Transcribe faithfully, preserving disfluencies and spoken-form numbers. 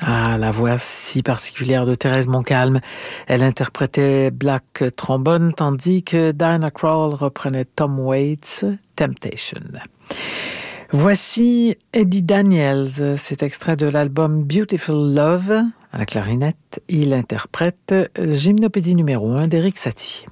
Ah, la voix si particulière de Thérèse Montcalm. Elle interprétait Black Trombone, tandis que Diana Krall reprenait Tom Waits, Temptation. Voici Eddie Daniels, cet extrait de l'album Beautiful Love. À la clarinette, il interprète Gymnopédie numéro un d'Eric Satie.